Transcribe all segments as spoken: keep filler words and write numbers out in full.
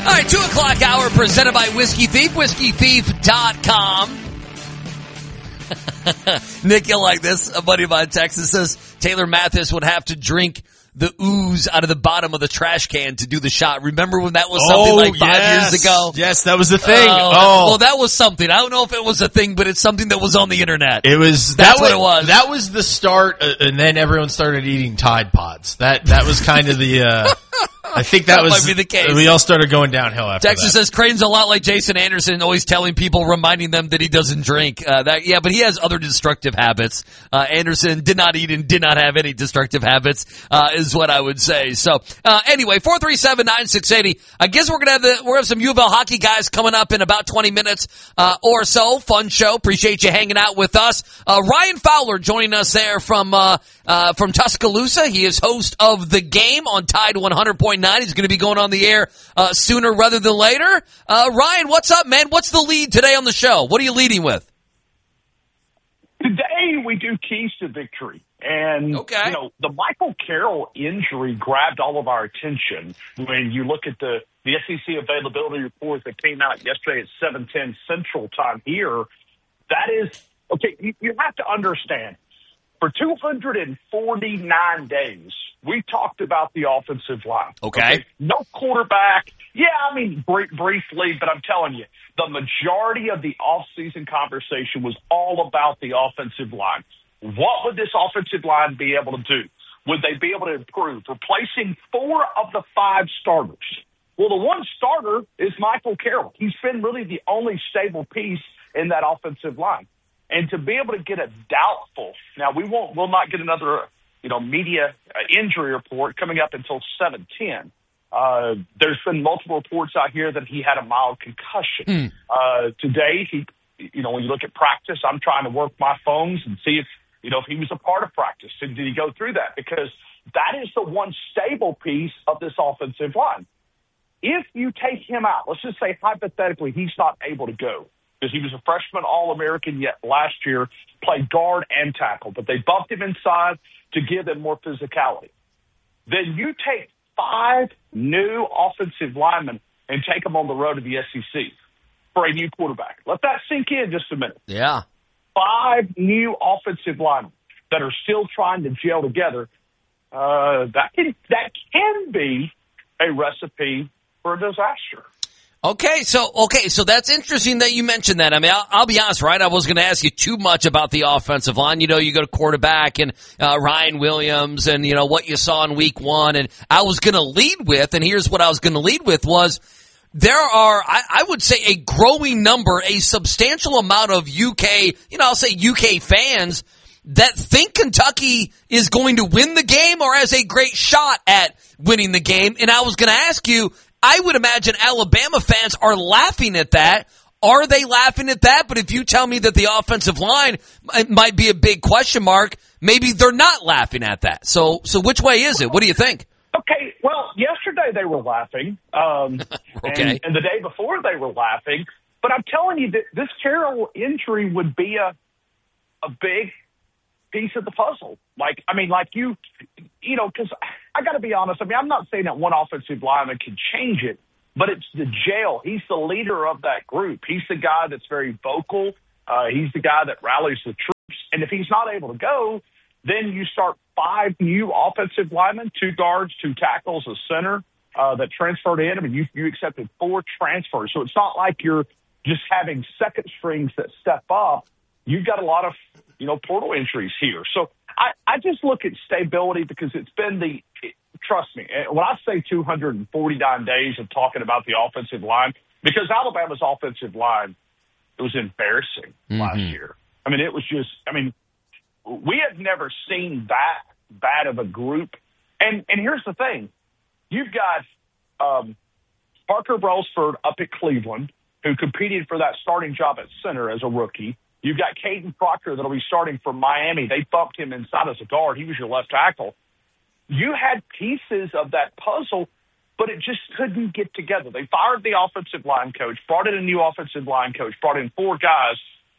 All right, two o'clock hour presented by Whiskey Thief, whiskey thief dot com. Nick, you'll like this. A buddy of mine in Texas says Taylor Mathis would have to drink the ooze out of the bottom of the trash can to do the shot. Remember when that was something oh, like five yes. years ago? Yes, that was the thing. Uh, oh, well, that was something. I don't know if it was a thing, but it's something that was on the internet. It was. That's that what was, it was. That was the start, uh, and then everyone started eating Tide Pods. That that was kind of the. Uh, I think that, That was. might be the case. We all started going downhill after Texas that. says Creighton's a lot like Jason Anderson, always telling people, reminding them that he doesn't drink. Uh, that yeah, but he has other destructive habits. Uh, Anderson did not eat and did not have any destructive habits, uh, is what I would say. So uh, anyway, four three seven, nine six eight zero. I guess we're gonna have the we're gonna have some U of L hockey guys coming up in about twenty minutes uh, or so. Fun show. Appreciate you hanging out with us. Uh, Ryan Fowler joining us there from uh, uh, from Tuscaloosa. He is host of The Game on Tide one hundred point nine. He's going to be going on the air uh, sooner rather than later. Uh, Ryan, what's up, man? What's the lead today on the show? What are you leading with? Today we do keys to victory. And, okay. you know, the Michael Carroll injury grabbed all of our attention when you look at the, the S E C availability report that came out yesterday at seven ten Central Time here. That is, okay, you, you have to understand, for two hundred forty-nine days, we talked about the offensive line. Okay. okay? No quarterback. Yeah, I mean, br- briefly, but I'm telling you, the majority of the offseason conversation was all about the offensive line. What would this offensive line be able to do? Would they be able to improve? Replacing four of the five starters. Well, the one starter is Michael Carroll. He's been really the only stable piece in that offensive line. And to be able to get a doubtful, now we won't, we'll not get another, you know, media injury report coming up until seven ten. Uh, there's been multiple reports out here that he had a mild concussion. Mm. Uh, today, he, you know, when you look at practice, I'm trying to work my phones and see if, you know, if he was a part of practice. Did he go through that? Because that is the one stable piece of this offensive line. If you take him out, let's just say hypothetically he's not able to go because he was a freshman All-American yet last year, played guard and tackle, but they bumped him inside to give him more physicality. Then you take five new offensive linemen and take them on the road to the S E C for a new quarterback. Let that sink in just a minute. Yeah. Five new offensive linemen that are still trying to gel together. Uh, that can that can be a recipe for a disaster. Okay, so okay, so that's interesting that you mentioned that. I mean, I'll, I'll be honest, right? I was going to ask you too much about the offensive line. You know, you go to quarterback and uh, Ryan Williams, and you know what you saw in week one. And I was going to lead with, and here's what I was going to lead with was there are, I, I would say, a growing number, a substantial amount of U K, you know, I'll say U K fans that think Kentucky is going to win the game or has a great shot at winning the game. And I was going to ask you, I would imagine Alabama fans are laughing at that. Are they laughing at that? But if you tell me that the offensive line might be a big question mark, maybe they're not laughing at that. So, so which way is it? What do you think? Okay, well, yesterday they were laughing, um, okay. and, and the day before they were laughing. But I'm telling you that this Carroll injury would be a a big piece of the puzzle. Like, I mean, like you, you know, because I got to be honest. I mean, I'm not saying that one offensive lineman can change it, but it's the jail. He's the leader of that group. He's the guy that's very vocal. Uh, he's the guy that rallies the troops. And if he's not able to go, then you start five new offensive linemen, two guards, two tackles, a center uh, that transferred in. I mean, you, you accepted four transfers. So it's not like you're just having second strings that step up. You've got a lot of, you know, portal entries here. So I, I just look at stability because it's been the, it, trust me, when I say two hundred forty-nine days of talking about the offensive line, because Alabama's offensive line, it was embarrassing mm-hmm. last year. I mean, it was just, I mean, we have never seen that bad of a group. And and here's the thing. You've got um, Parker Brailsford up at Cleveland, who competed for that starting job at center as a rookie. You've got Caden Proctor that'll be starting for Miami. They bumped him inside as a guard. He was your left tackle. You had pieces of that puzzle, but it just couldn't get together. They fired the offensive line coach, brought in a new offensive line coach, brought in four guys.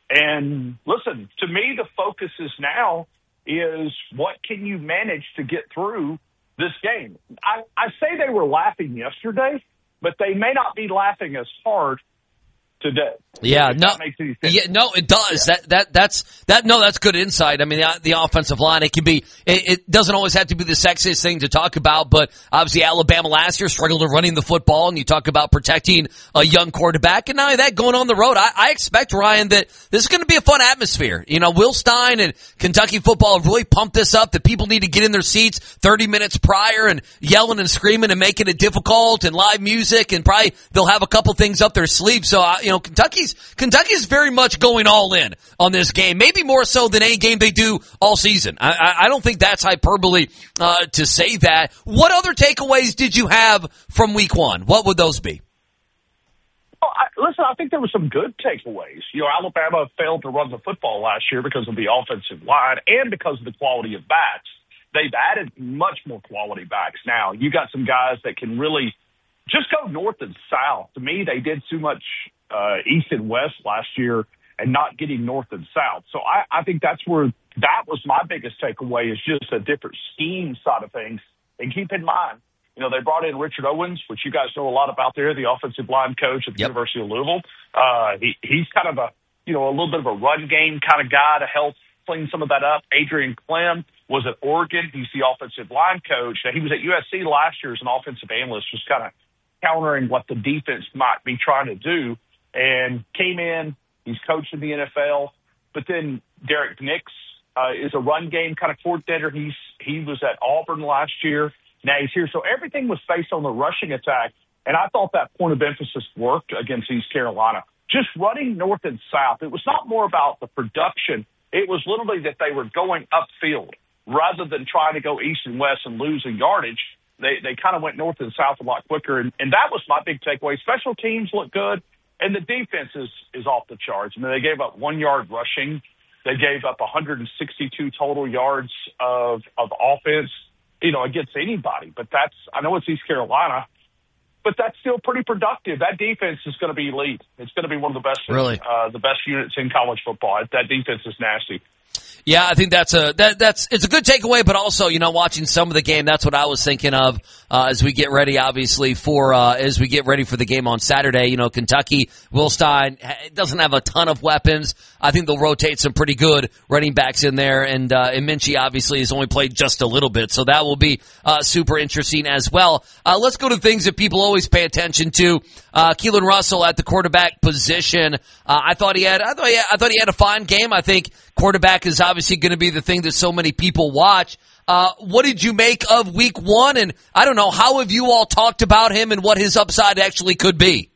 And listen, to me, the focus is now is what can you manage to get through this game? I, I say they were laughing yesterday, but they may not be laughing as hard today. Yeah, if no, that makes any sense. yeah, no, it does. Yeah. That that that's that. No, that's good insight. I mean, the, the offensive line, it can be. It, it doesn't always have to be the sexiest thing to talk about, but obviously Alabama last year struggled with running the football, and you talk about protecting a young quarterback, and not only that, going on the road. I, I expect, Ryan, that this is going to be a fun atmosphere. You know, Will Stein and Kentucky football have really pumped this up. That people need to get in their seats thirty minutes prior and yelling and screaming and making it difficult, and live music, and probably they'll have a couple things up their sleeve. So, uh, you know, Kentucky's. Kentucky's very much going all in on this game, maybe more so than any game they do all season. I, I, I don't think that's hyperbole uh, to say that. What other takeaways did you have from week one? What would those be? Well, I, listen, I think there were some good takeaways. You know, Alabama failed to run the football last year because of the offensive line and because of the quality of backs. They've added much more quality backs now. You got some guys that can really just go north and south. To me, they did too much uh, east and west last year and not getting north and south. So I, I think that's where that was my biggest takeaway, is just a different scheme side of things. And keep in mind, you know, they brought in Richard Owens, which you guys know a lot about there, the offensive line coach at the Yep. University of Louisville. Uh, he, he's kind of a, you know, a little bit of a run game kind of guy to help clean some of that up. Adrian Clem was at Oregon. He's the offensive line coach. Now, he was at U S C last year as an offensive analyst, just kind of countering what the defense might be trying to do, and came in. He's coached in the N F L. But then Derek Nix uh, is a run game kind of coordinator. He's he was at Auburn last year. Now he's here. So everything was based on the rushing attack, and I thought that point of emphasis worked against East Carolina. Just running north and south. It was not more about the production. It was literally that they were going upfield rather than trying to go east and west and losing yardage. They they kind of went north and south a lot quicker, and, and that was my big takeaway. Special teams look good, and the defense is, is off the charts. I mean, they gave up one yard rushing. They gave up one hundred sixty-two total yards of of offense, you know, against anybody. But that's, I know it's East Carolina, but that's still pretty productive. That defense is going to be elite. It's going to be one of the best, Really? uh, the best units in college football. That defense is nasty. Yeah, I think that's a that that's it's a good takeaway, but also, you know, watching some of the game, that's what I was thinking of uh, as we get ready, obviously for uh, as we get ready for the game on Saturday. You know, Kentucky, Will Stein doesn't have a ton of weapons. I think they'll rotate some pretty good running backs in there, and uh, and Minchie obviously has only played just a little bit, so that will be uh, super interesting as well. Uh, let's go to things that people always pay attention to. Uh, Keelan Russell at the quarterback position. Uh, I thought he had I thought he had, I thought he had a fine game. I think quarterback is obviously going to be the thing that so many people watch. Uh, what did you make of week one? And I don't know, how have you all talked about him and what his upside actually could be?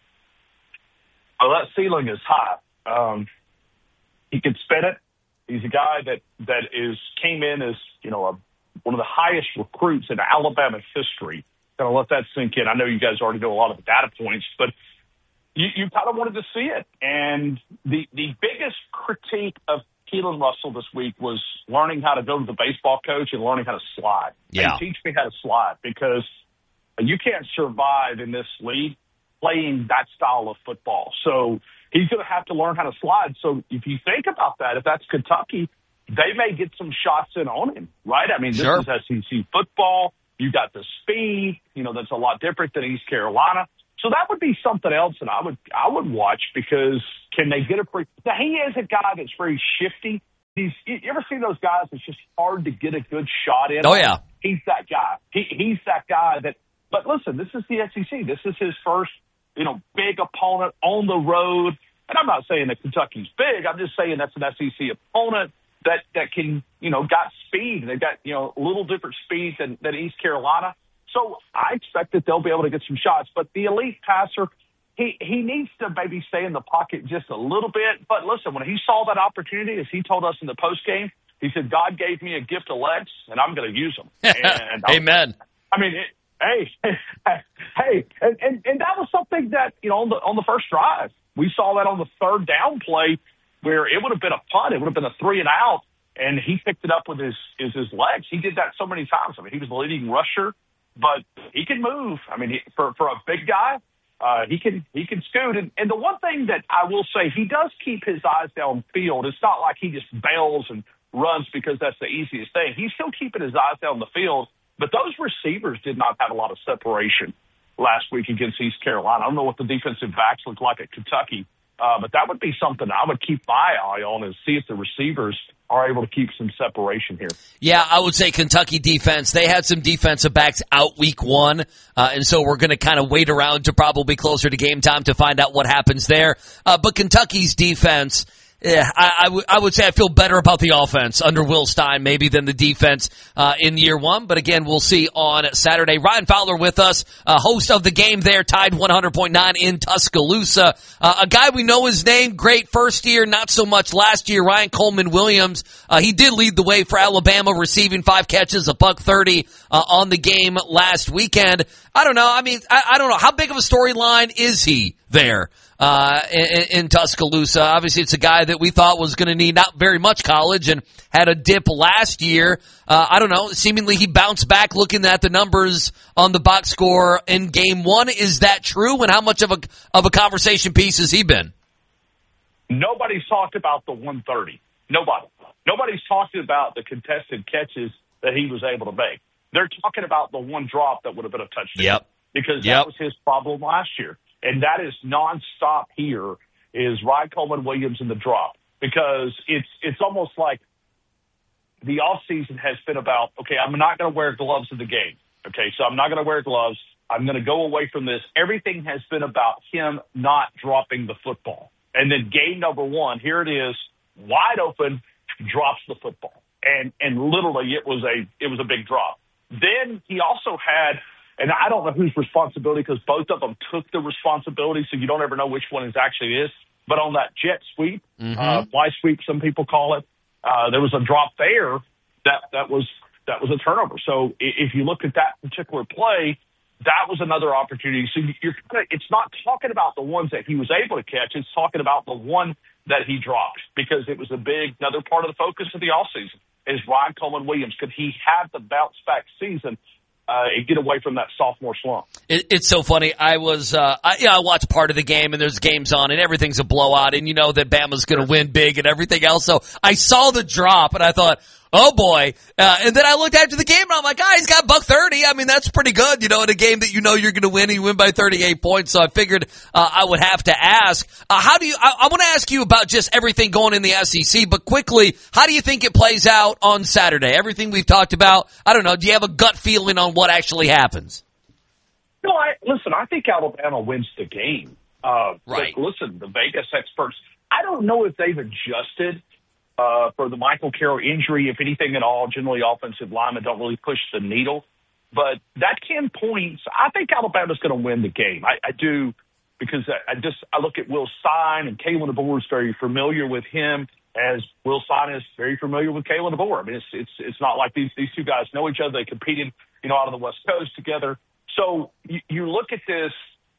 Well, that ceiling is high. Um, he can spin it. He's a guy that, that is came in as, you know, a, one of the highest recruits in Alabama history. Kind of let that sink in. I know you guys already know a lot of the data points, but you, you kind of wanted to see it. And the, the biggest critique of Keelan Russell this week was learning how to go to the baseball coach and learning how to slide. Yeah. Hey, teach me how to slide, because you can't survive in this league playing that style of football. So he's going to have to learn how to slide. So if you think about that, if that's Kentucky, they may get some shots in on him, right? I mean, this Sure. is S E C football. You got the speed, you know, that's a lot different than East Carolina. So that would be something else that I would I would watch, because can they get a free? Now, he is a guy that's very shifty. He's, you ever see those guys that's just hard to get a good shot in? Oh, yeah. He's that guy. He, he's that guy that, but listen, this is the S E C. This is his first, you know, big opponent on the road. And I'm not saying that Kentucky's big. I'm just saying that's an S E C opponent that, that can, you know, got speed. They've got, you know, a little different speed than, than East Carolina. So I expect that they'll be able to get some shots. But the elite passer, he, he needs to maybe stay in the pocket just a little bit. But listen, when he saw that opportunity, as he told us in the postgame, he said, God gave me a gift of legs, and I'm going to use them. And Amen. I mean, it, hey, hey, and, and, and that was something that, you know, on the, on the first drive, we saw that on the third down play where it would have been a punt. It would have been a three and out, and he picked it up with his, his, his legs. He did that so many times. I mean, he was the leading rusher, but he can move. I mean, he, for, for a big guy, uh, he can, he can scoot. And, and the one thing that I will say, he does keep his eyes downfield. It's not like he just bails and runs because that's the easiest thing. He's still keeping his eyes down the field, but those receivers did not have a lot of separation. last week against East Carolina. I don't know what the defensive backs look like at Kentucky, uh, but that would be something I would keep my eye on and see if the receivers are able to keep some separation here. Yeah, I would say Kentucky defense, they had some defensive backs out week one, uh, and so we're going to kind of wait around to probably closer to game time to find out what happens there. Uh, but Kentucky's defense, yeah, I, I, w- I would say I feel better about the offense under Will Stein maybe than the defense uh, in year one. But again, we'll see on Saturday. Ryan Fowler with us, uh, host of the game there, Tide one hundred point nine in Tuscaloosa. Uh, a guy we know his name, great first year, not so much last year, Ryan Coleman Williams. Uh, he did lead the way for Alabama, receiving five catches, a buck thirty uh, on the game last weekend. I don't know. I mean, I, I don't know. How big of a storyline is he there? Uh, in, in Tuscaloosa. Obviously, it's a guy that we thought was going to need not very much college and had a dip last year. Uh, I don't know. Seemingly he bounced back looking at the numbers on the box score in game one. Is that true? And how much of a, of a conversation piece has he been? Nobody's talked about the one thirty. Nobody. Nobody's talking about the contested catches that he was able to make. They're talking about the one drop that would have been a touchdown. Yep. Because yep. that was his problem last year. And that is nonstop here is Ryan Coleman Williams in the drop, because it's it's almost like the offseason has been about, okay, I'm not going to wear gloves in the game. Okay, so I'm not going to wear gloves. I'm going to go away from this. Everything has been about him not dropping the football. And then game number one, here it is, wide open, drops the football. And and literally it was a it was a big drop. Then he also had, and I don't know whose responsibility, because both of them took the responsibility, so you don't ever know which one is actually is. But on that jet sweep, mm-hmm. uh, fly sweep, some people call it, uh, there was a drop there that, that was that was a turnover. So if you look at that particular play, that was another opportunity. So you're, it's not talking about the ones that he was able to catch. It's talking about the one that he dropped, because it was a big, another part of the focus of the offseason is Ryan Coleman Williams. Could he have the bounce back season Uh, and get away from that sophomore slump? It, it's so funny. I was, uh, I, yeah, I watched part of the game, and there's games on, and everything's a blowout, and you know that Bama's going to win big and everything else. So I saw the drop, and I thought, oh boy. Uh, and then I looked after the game, and I'm like, ah, he's got buck thirty. I mean, that's pretty good, you know, in a game that you know you're going to win, and you win by thirty-eight points. So I figured uh, I would have to ask, uh, how do you, I, I want to ask you about just everything going in the S E C, but quickly, how do you think it plays out on Saturday? Everything we've talked about, I don't know, do you have a gut feeling on what actually happens? No, I, listen, I think Alabama wins the game. Uh, right. But listen, the Vegas experts, I don't know if they've adjusted uh, for the Michael Carroll injury, if anything at all. Generally, offensive linemen don't really push the needle. But that ten points, I think Alabama's going to win the game. I, I do, because I, I just I look at Will Stein, and Kalen DeBoer is very familiar with him, as Will Stein is very familiar with Kalen DeBoer. I mean, it's it's it's not like these these two guys know each other. They competed, you know, out on the West Coast together. So you, you look at this.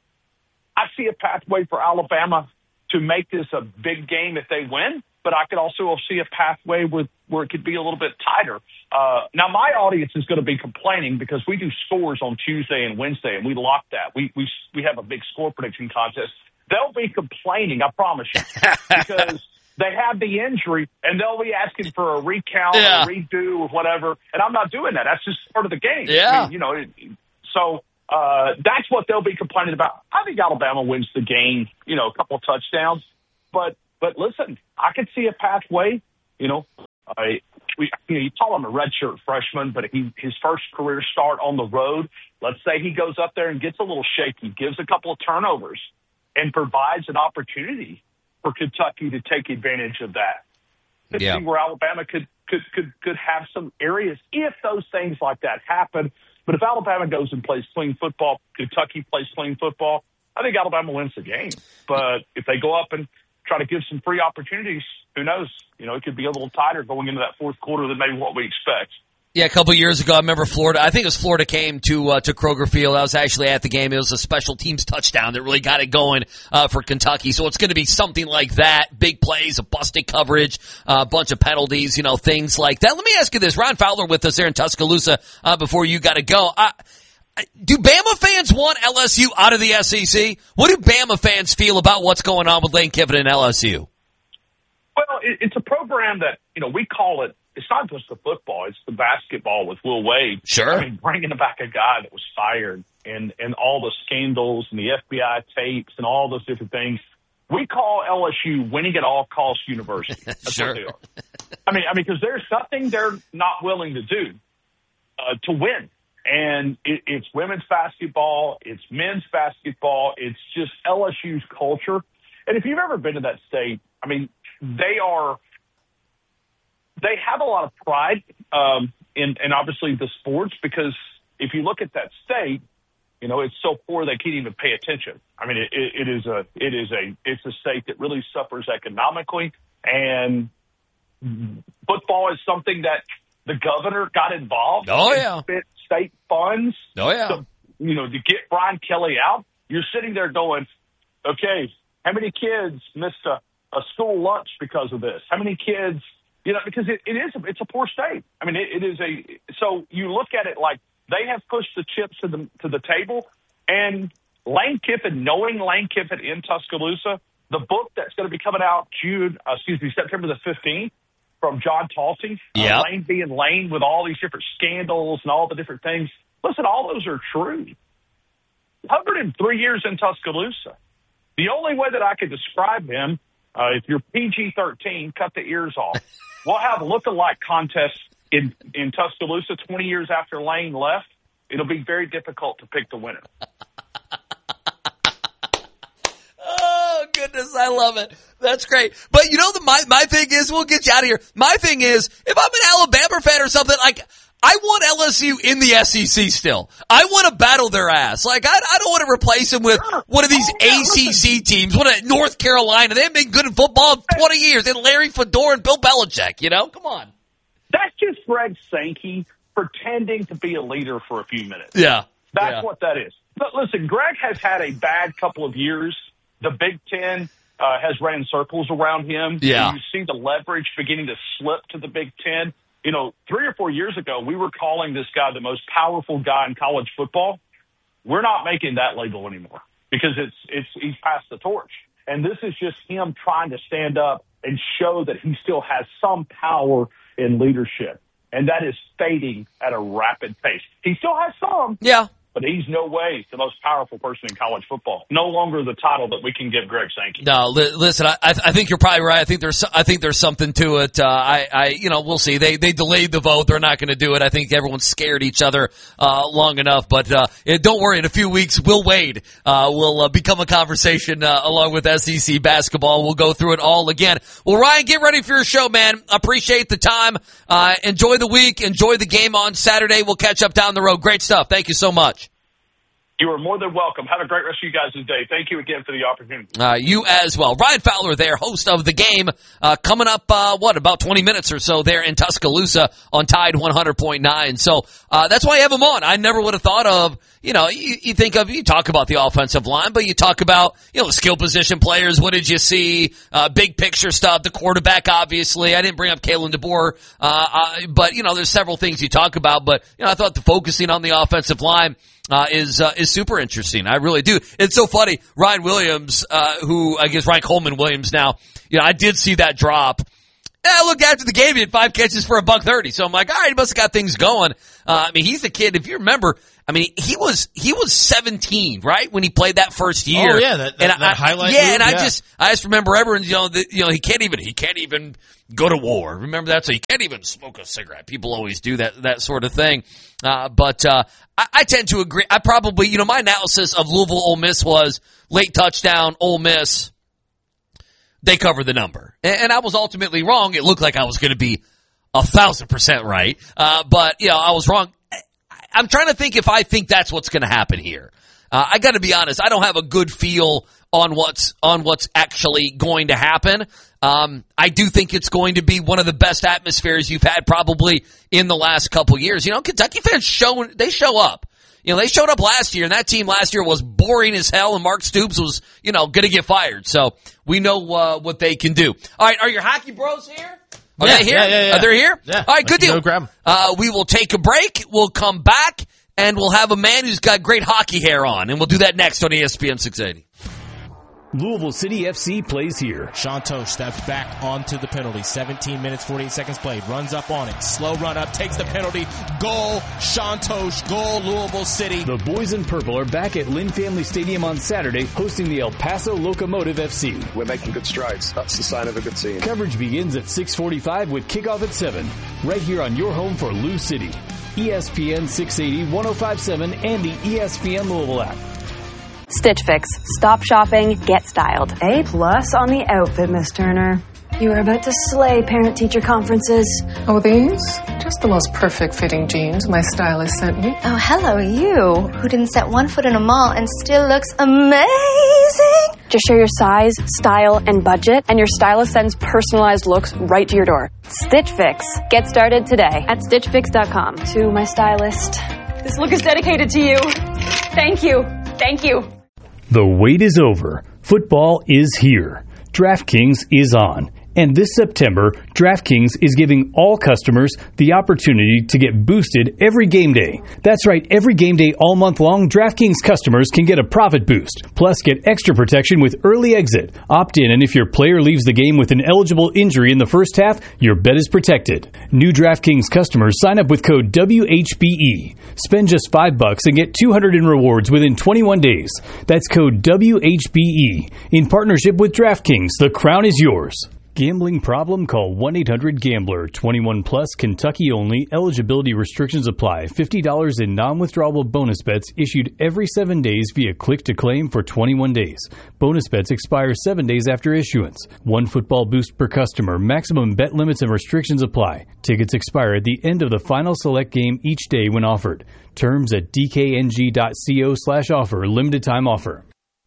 I see a pathway for Alabama to make this a big game if they win, but I could also see a pathway with where it could be a little bit tighter. Uh, now, my audience is going to be complaining because we do scores on Tuesday and Wednesday, and we lock that. We we we have a big score prediction contest. They'll be complaining, I promise you, because they have the injury, and they'll be asking for a recount yeah. or a redo or whatever, and I'm not doing that. That's just part of the game. Yeah. I mean, you know, it, so uh, that's what they'll be complaining about. I think Alabama wins the game, you know, a couple of touchdowns. But, but listen, I could see a pathway, you know. Uh, we, you know, you call him a redshirt freshman, but he, his first career start on the road, let's say he goes up there and gets a little shaky, gives a couple of turnovers, and provides an opportunity for Kentucky to take advantage of that. To yeah. see where Alabama could, could, could, could have some areas if those things like that happen. But if Alabama goes and plays clean football, Kentucky plays clean football, I think Alabama wins the game. But if they go up and try to give some free opportunities, who knows? You know, it could be a little tighter going into that fourth quarter than maybe what we expect. Yeah, a couple of years ago, I remember Florida. I think it was Florida came to uh, to Kroger Field. I was actually at the game. It was a special teams touchdown that really got it going uh, for Kentucky. So it's going to be something like that: big plays, a busted coverage, uh, a bunch of penalties, you know, things like that. Let me ask you this: Ron Fowler with us there in Tuscaloosa. Uh, before you got to go, I, I, do Bama fans want L S U out of the S E C? What do Bama fans feel about what's going on with Lane Kiffin and L S U? Well, it, it's a program that, you know, we call it it's not just the football; it's the basketball with Will Wade. Sure. I mean, bringing back a guy that was fired, and and all the scandals and the F B I tapes and all those different things. We call L S U winning at all costs university. That's Sure. what they are. I mean, I mean, because there's nothing they're not willing to do uh, to win. And it, it's women's basketball, it's men's basketball, it's just L S U's culture. And if you've ever been to that state, I mean, they are, they have a lot of pride um, in, in obviously the sports, because if you look at that state, you know, it's so poor they can't even pay attention. I mean, it, it is a, it is a, it's a state that really suffers economically, and football is something that the governor got involved. Oh, yeah. Spent state funds. Oh, yeah. To, you know, to get Brian Kelly out. You're sitting there going, okay, how many kids missed a, a school lunch because of this? How many kids, you know, because it, it is, a, it's a poor state. I mean, it, it is a, so you look at it like they have pushed the chips to the, to the table, and Lane Kiffin, knowing Lane Kiffin in Tuscaloosa, the book that's going to be coming out June, uh, excuse me, September the fifteenth, from John Talty, yep. uh, Lane being Lane, with all these different scandals and all the different things. Listen, all those are true. Covered him three years in Tuscaloosa. The only way that I could describe him, uh, if you're P G thirteen, cut the ears off. We'll have look-alike contests in, in Tuscaloosa twenty years after Lane left. It'll be very difficult to pick the winner. Oh, goodness, I love it. That's great. But you know, the, my, my thing is, we'll get you out of here. My thing is, if I'm an Alabama fan or something, like, I want L S U in the S E C still. I want to battle their ass. Like, I, I don't want to replace them with one of these A C C teams, one of North Carolina. They haven't been good in football in twenty years. And Larry Fedora and Bill Belichick, you know? Come on. That's just Greg Sankey pretending to be a leader for a few minutes. Yeah. That's yeah. what that is. But listen, Greg has had a bad couple of years. The Big Ten uh, has ran circles around him. Yeah. You see the leverage beginning to slip to the Big Ten. You know, three or four years ago, we were calling this guy the most powerful guy in college football. We're not making that label anymore, because it's it's he's passed the torch. And this is just him trying to stand up and show that he still has some power in leadership. And that is fading at a rapid pace. He still has some. Yeah. But he's no way the most powerful person in college football. No longer the title that we can give Greg Sankey. No, li- listen, I, I think you're probably right. I think there's, I think there's something to it. Uh, I, I, you know, we'll see. They, they delayed the vote. They're not going to do it. I think everyone's scared each other, uh, long enough. But, uh, it, don't worry. In a few weeks, Will Wade, uh, will uh, become a conversation, uh, along with S E C basketball. We'll go through it all again. Well, Ryan, get ready for your show, man. Appreciate the time. Uh, enjoy the week. Enjoy the game on Saturday. We'll catch up down the road. Great stuff. Thank you so much. You are more than welcome. Have a great rest of you guys' day. Thank you again for the opportunity. Uh, you as well. Ryan Fowler there, host of The Game, uh, coming up, uh, what, about twenty minutes or so there in Tuscaloosa on Tide one hundred point nine. So, uh, that's why I have him on. I never would have thought of, you know, you, you think of, you talk about the offensive line, but you talk about, you know, the skill position players. What did you see? Uh, big picture stuff, the quarterback, obviously. I didn't bring up Kalen DeBoer, uh, uh, but, you know, there's several things you talk about, but, you know, I thought the focusing on the offensive line, Uh, is, uh, is super interesting. I really do. It's so funny. Ryan Williams, uh, who, I guess Ryan Coleman Williams now, you know, I did see that drop. And I looked after the game, he had five catches for a buck thirty. So I'm like, all right, he must have got things going. Uh, I mean, he's the kid, if you remember, I mean, he was, he was seventeen, right? When he played that first year. Oh yeah, that, that, and that I, highlight Yeah, move, and I yeah. just, I just remember everyone, you know, the, you know, he can't even, he can't even go to war. Remember that? So he can't even smoke a cigarette. People always do that, that sort of thing. Uh, but, uh, I, I tend to agree. I probably, you know, my analysis of Louisville Ole Miss was late touchdown, Ole Miss. They covered the number. And, and I was ultimately wrong. It looked like I was going to be a thousand percent right. Uh, but, you know, I was wrong. I, I'm trying to think if I think that's what's going to happen here. Uh, I got to be honest. I don't have a good feel on what's, on what's actually going to happen. Um, I do think it's going to be one of the best atmospheres you've had probably in the last couple years. You know, Kentucky fans show, they show up. You know, they showed up last year, and that team last year was boring as hell, and Mark Stoops was, you know, going to get fired. So we know uh, what they can do. All right, are your hockey bros here? Are yeah, they here? Yeah, yeah, yeah. Are they here? Yeah. All right, good Let's deal. Go grab 'em. Uh, we will take a break. We'll come back, and we'll have a man who's got great hockey hair on, and we'll do that next on E S P N six eighty. Louisville City F C plays here. Shantosh steps back onto the penalty. seventeen minutes, forty-eight seconds played. Runs up on it. Slow run up. Takes the penalty. Goal. Shantosh. Goal. Louisville City. The boys in purple are back at Lynn Family Stadium on Saturday, hosting the El Paso Locomotive F C. We're making good strides. That's the sign of a good team. Coverage begins at six forty-five with kickoff at seven. Right here on your home for Lou City. E S P N six eighty, ten fifty-seven, and the E S P N Louisville app. Stitch Fix. Stop shopping, get styled. A plus on the outfit, Miss Turner. You are about to slay parent-teacher conferences. Oh, these? Just the most perfect fitting jeans my stylist sent me. Oh, hello, you, who didn't set one foot in a mall and still looks amazing. Just share your size, style, and budget, and your stylist sends personalized looks right to your door. Stitch Fix. Get started today at stitch fix dot com. To my stylist, this look is dedicated to you. Thank you. Thank you. The wait is over. Football is here. DraftKings is on. And this September, DraftKings is giving all customers the opportunity to get boosted every game day. That's right, every game day all month long, DraftKings customers can get a profit boost. Plus, get extra protection with early exit. Opt in, and if your player leaves the game with an eligible injury in the first half, your bet is protected. New DraftKings customers sign up with code W H B E. Spend just five bucks and get two hundred in rewards within twenty-one days. That's code W H B E. In partnership with DraftKings, the crown is yours. Gambling problem? Call one eight hundred gambler. twenty-one plus, Kentucky only. Eligibility restrictions apply. fifty dollars in non-withdrawable bonus bets issued every seven days via click to claim for twenty-one days. Bonus bets expire seven days after issuance. One football boost per customer. Maximum bet limits and restrictions apply. Tickets expire at the end of the final select game each day when offered. Terms at d k n g dot co slash offer. Limited time offer.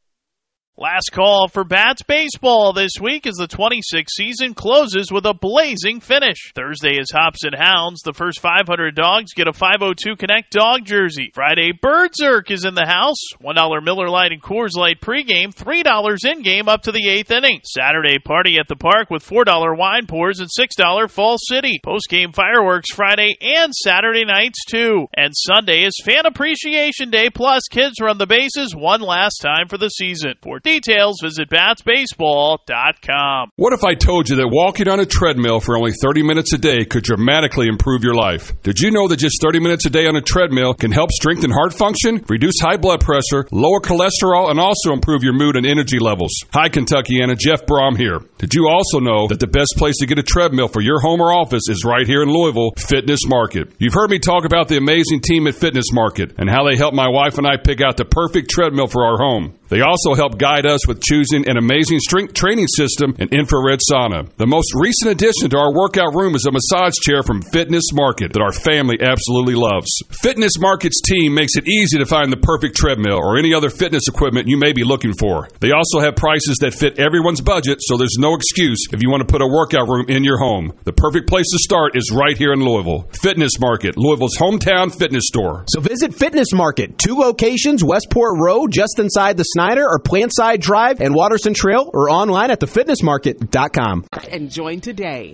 Last call for Bats baseball this week as the twenty-sixth season closes with a blazing finish. Thursday is Hops and Hounds. The first five hundred dogs get a five oh two Connect dog jersey. Friday, Birdzerk is in the house. one dollar Miller Lite and Coors Light pregame, three dollars in-game up to the eighth inning. Saturday, party at the park with four dollar wine pours and six dollars Fall City. Postgame fireworks Friday and Saturday nights too. And Sunday is Fan Appreciation Day, plus kids run the bases one last time for the season. For details, visit bats baseball dot com. What if I told you that walking on a treadmill for only thirty minutes a day could dramatically improve your life? Did you know that just thirty minutes a day on a treadmill can help strengthen heart function, reduce high blood pressure, lower cholesterol, and also improve your mood and energy levels? Hi, Kentuckiana. Jeff Brom here. Did you also know that the best place to get a treadmill for your home or office is right here in Louisville, Fitness Market? You've heard me talk about the amazing team at Fitness Market and how they helped my wife and I pick out the perfect treadmill for our home. They also help guide us with choosing an amazing strength training system and infrared sauna. The most recent addition to our workout room is a massage chair from Fitness Market that our family absolutely loves. Fitness Market's team makes it easy to find the perfect treadmill or any other fitness equipment you may be looking for. They also have prices that fit everyone's budget, so there's no excuse if you want to put a workout room in your home. The perfect place to start is right here in Louisville. Fitness Market, Louisville's hometown fitness store. So visit Fitness Market, two locations, Westport Road, just inside the Snyder, or Plantside Drive and Waterston Trail, or online at the fitness market dot com. And join today.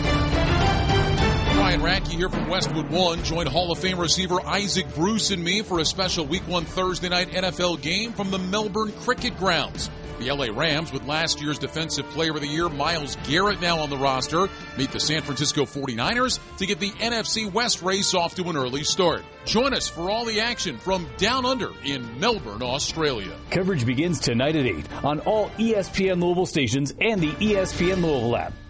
Ryan Radke here from Westwood One. Join Hall of Fame receiver Isaac Bruce and me for a special Week one Thursday night N F L game from the Melbourne Cricket Grounds. The L A Rams, with last year's Defensive Player of the Year Myles Garrett now on the roster, meet the San Francisco forty-niners to get the N F C West race off to an early start. Join us for all the action from Down Under in Melbourne, Australia. Coverage begins tonight at eight on all E S P N Louisville stations and the E S P N Louisville app.